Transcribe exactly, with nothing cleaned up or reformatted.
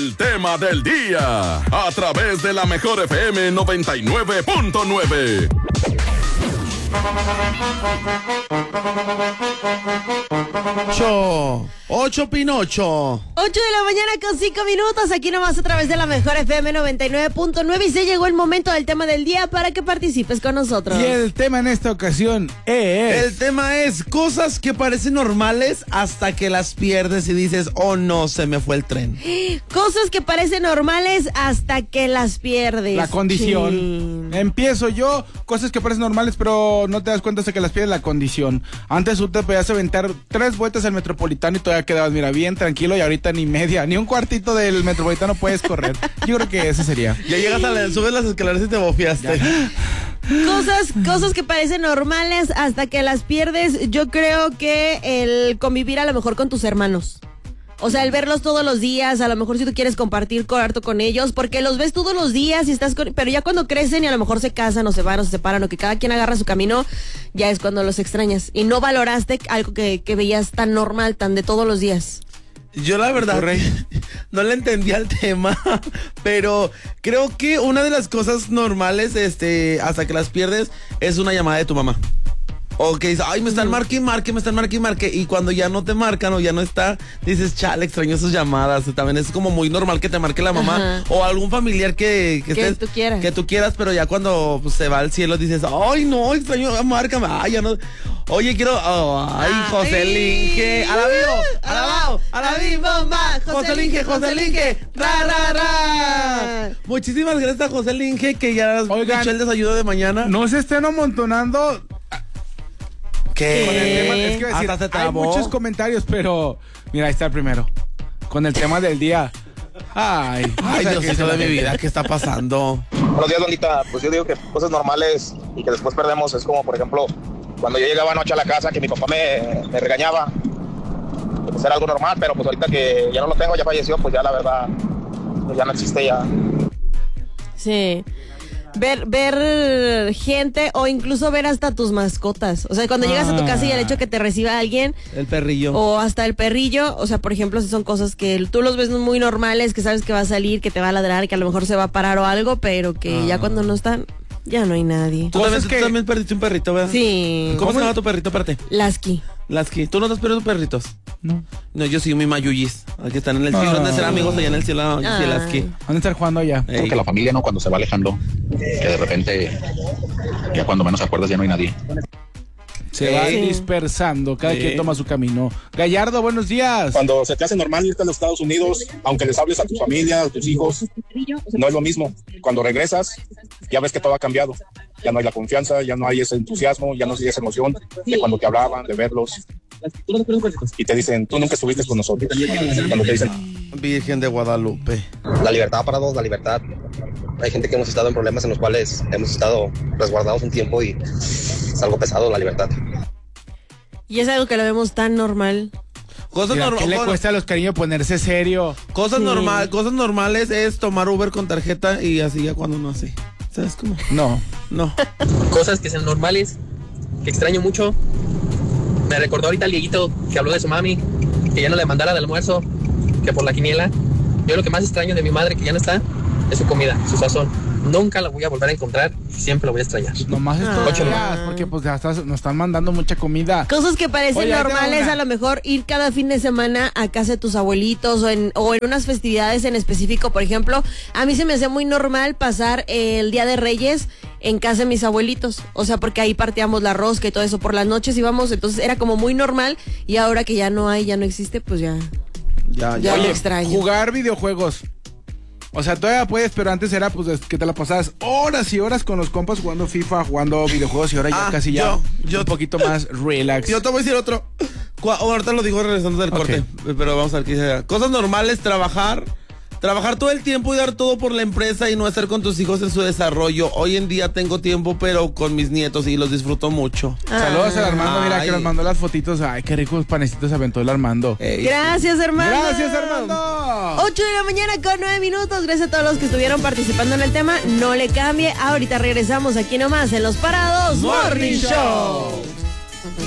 El tema del día, a través de la Mejor F M noventa y nueve punto nueve. Ocho, ocho Pinocho. Ocho de la mañana con cinco minutos, aquí nomás a través de la Mejor F M noventa y nueve punto nueve y se llegó el momento del tema del día para que participes con nosotros. Y el tema en esta ocasión es... El tema es cosas que parecen normales hasta que las pierdes y dices, oh no, se me fue el tren. Cosas que parecen normales hasta que las pierdes. La condición. Chin. Empiezo yo, cosas que parecen normales, pero no te das cuenta hasta que las pierdes, la condición. Antes tú te podías aventar tres vueltas al Metropolitano y todavía quedabas, mira, bien tranquilo, y ahorita ni media, ni un cuartito del Metropolitano puedes correr. Yo creo que ese sería. Ya llegas a la, subes las escaleras y te bofiaste. Cosas, cosas que parecen normales hasta que las pierdes. Yo creo que el convivir a lo mejor con tus hermanos. O sea, el verlos todos los días, a lo mejor si tú quieres compartir harto con ellos, porque los ves todos los días y estás con... Pero ya cuando crecen y a lo mejor se casan o se van o se separan o que cada quien agarra su camino, ya es cuando los extrañas. Y no valoraste algo que, que veías tan normal, tan de todos los días. Yo la verdad no le entendía el tema, pero creo que una de las cosas normales, este, hasta que las pierdes, es una llamada de tu mamá. O que dices, ay, me están marque y marque, me están marque y marque. Y cuando ya no te marcan o ya no está, dices, chale, extraño sus llamadas. También es como muy normal que te marque la mamá. Ajá. O algún familiar que, que, Que estés, tú quieras. Que tú quieras, pero ya cuando pues, se va al cielo dices, ay, no, extraño, márcame. Ay, ya no. Oye, quiero, oh, ay, José Linge. Alabío, alabao, alabí, bomba. José Linge, José Linge. Ra, ra, ra. Muchísimas gracias a José Linge que ya Oigan, escuchó el desayuno de mañana. No se estén amontonando... ¿Qué? Con el tema, es que iba a decir, Hasta se hay trabó. muchos comentarios, pero mira, ahí está el primero. Con el tema del día. Ay, Ay, o sea, Dios que mío se de la mi gente- vida, ¿qué está pasando? Buenos días, Lolita. Pues yo digo que cosas normales y que después perdemos es como, por ejemplo, cuando yo llegaba anoche a la casa que mi papá me, me regañaba. Pues era algo normal, pero pues ahorita que ya no lo tengo, ya falleció, pues ya la verdad, pues ya no existe ya. Sí. Ver, ver gente o incluso ver hasta tus mascotas. O sea, cuando llegas a tu casa y el hecho que te reciba alguien El perrillo. o hasta el perrillo, o sea, por ejemplo, si son cosas que tú los ves muy normales, que sabes que va a salir, que te va a ladrar, que a lo mejor se va a parar o algo, pero que Ah. ya cuando no están, ya no hay nadie. Tú también, Cosas tú que- también perdiste un perrito, ¿verdad? Sí. ¿Cómo se llama tu perrito? Espérate. Lasky. Lasky. ¿Tú no te has perdido perritos? No. No, yo sí, mi mayuyis. Aquí están en el cielo. Ah. Han de ser amigos allá en el cielo. Mayuyis y Ay. Lasky. Van a estar jugando allá. Ey. Creo que la familia, ¿no? Cuando se va alejando, que de repente, ya cuando menos acuerdas, ya no hay nadie. Se va Sí. dispersando, cada Sí. quien toma su camino. Gallardo, buenos días. Cuando se te hace normal irte a los Estados Unidos, aunque les hables a tu familia, a tus hijos, no es lo mismo. Cuando regresas, ya ves que todo ha cambiado. Ya no hay la confianza, ya no hay ese entusiasmo, ya no hay esa emoción de cuando te hablaban, de verlos. Y te dicen, tú nunca estuviste con nosotros. Cuando te dicen, Virgen de Guadalupe. La libertad para todos, la libertad. Hay gente que hemos estado en problemas en los cuales hemos estado resguardados un tiempo y es algo pesado la libertad. Y es algo que lo vemos tan normal. Cosas, Mira, norma- ¿qué le bueno, cuesta a los cariños ponerse serio? cosas, Sí. normal, cosas normales es tomar Uber con tarjeta y así ya cuando no hace. ¿Sabes cómo? No. No. Cosas que sean normales, que extraño mucho. Me recordó ahorita el Dieguito que habló de su mami, que ya no le mandara de almuerzo, que por la quiniela. Yo lo que más extraño de mi madre, que ya no está, es su comida, su sazón. Nunca la voy a volver a encontrar, siempre la voy a extrañar. Nomás estos Ah. ocho días, porque pues ya estás- nos están mandando mucha comida. Cosas que parecen Oye, ahí te va normales, una. a lo mejor ir cada fin de semana a casa de tus abuelitos o en, o en unas festividades en específico. Por ejemplo, a mí se me hacía muy normal pasar el Día de Reyes en casa de mis abuelitos. O sea, porque ahí partíamos la rosca y todo eso. Por las noches íbamos, entonces era como muy normal. Y ahora que ya no hay, ya no existe, pues ya. Ya, Ya ya. lo extraño. Jugar videojuegos. O sea, todavía puedes, pero antes era pues que te la pasabas horas y horas con los compas jugando FIFA, jugando videojuegos y ahora ya Ah, casi ya yo- yo- un poquito más relax. Yo te voy a decir otro. Cu- Ahorita lo digo regresando del Ok. corte, pero vamos a ver qué dice. Cosas normales, trabajar. Trabajar todo el tiempo y dar todo por la empresa y no estar con tus hijos en su desarrollo. Hoy en día tengo tiempo, pero con mis nietos y los disfruto mucho. Saludos al Armando, mira Ay. que nos mandó las fotitos. Ay, qué ricos panecitos aventó el Armando. Ey, Gracias, hermano. Gracias, Armando. ocho de la mañana con nueve minutos. Gracias a todos los que estuvieron participando en el tema. No le cambie. Ahorita regresamos aquí nomás en Los Parados Morning Show.